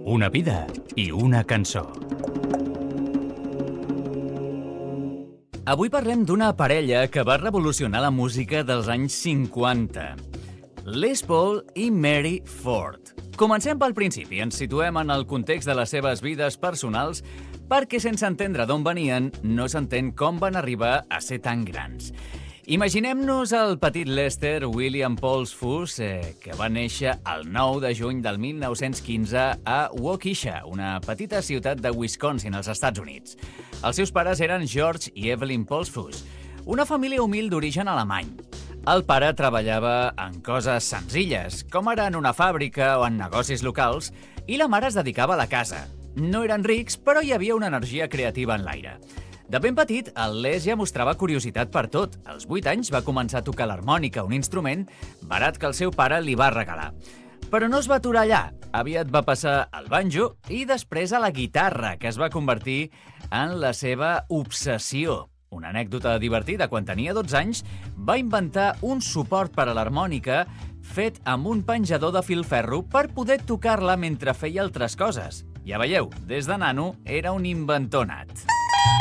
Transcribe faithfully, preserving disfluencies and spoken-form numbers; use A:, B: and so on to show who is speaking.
A: Una vida i una cançó. Avui parlem d'una parella que va revolucionar la música dels anys cinquanta. Les Paul i Mary Ford. Comencem pel principi, ens situem en el context de les seves vides personals perquè sense entendre d'on venien no s'entén com van arribar a ser tan grans. Imaginem-nos el petit Lester William Poulsfus, eh, que va néixer el nou de juny del mil nou-cents quinze a Waukesha, una petita ciutat de Wisconsin, als Estats Units. Els seus pares eren George i Evelyn Poulsfus, una família humil d'origen alemany. El pare treballava en coses senzilles, com ara en una fàbrica o en negocis locals, i la mare es dedicava a la casa. No eren rics, però hi havia una energia creativa en l'aire. De ben petit, el Les ja mostrava curiositat per tot. Als vuit anys va començar a tocar l'harmònica, un instrument barat que el seu pare li va regalar. Però no es va aturar allà. Aviat va passar al banjo i després a la guitarra, que es va convertir en la seva obsessió. Una anècdota divertida, quan tenia dotze anys, va inventar un suport per a l'harmònica fet amb un penjador de filferro per poder tocar-la mentre feia altres coses. Ja veieu, des de nano era un inventor nat.